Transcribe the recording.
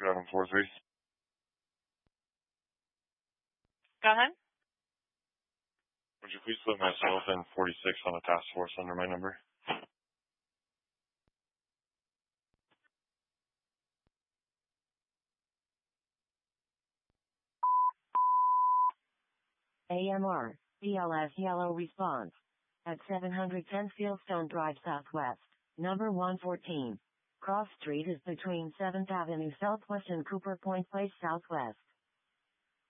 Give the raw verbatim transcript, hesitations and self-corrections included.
seven four three. Go ahead. Would you please put myself and forty-six on the task force under my number? A M R, B L S yellow response. At seven ten Fieldstone Drive Southwest, number one fourteen. Cross Street is between seventh Avenue Southwest and Cooper Point Place Southwest.